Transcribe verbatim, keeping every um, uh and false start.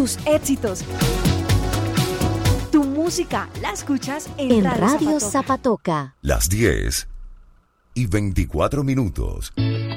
tus éxitos. Tu música la escuchas en, en Radio, Radio Zapatoca. Zapatoca. Las diez y veinticuatro minutos.